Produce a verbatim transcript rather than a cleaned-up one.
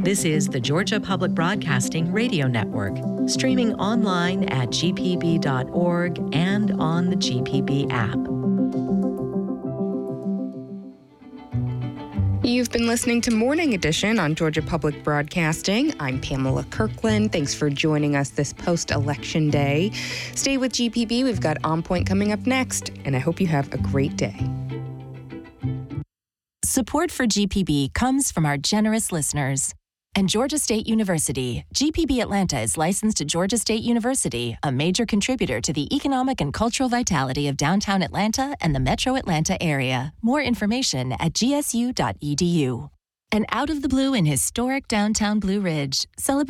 This is the Georgia Public Broadcasting Radio Network, streaming online at g p b dot org and on the G P B app. You've been listening to Morning Edition on Georgia Public Broadcasting. I'm Pamela Kirkland. Thanks for joining us this post-election day. Stay with G P B. We've got On Point coming up next, and I hope you have a great day. Support for G P B comes from our generous listeners. And Georgia State University. G P B Atlanta is licensed to Georgia State University, a major contributor to the economic and cultural vitality of downtown Atlanta and the metro Atlanta area. More information at g s u dot e d u. And out of the blue in historic downtown Blue Ridge, celebrate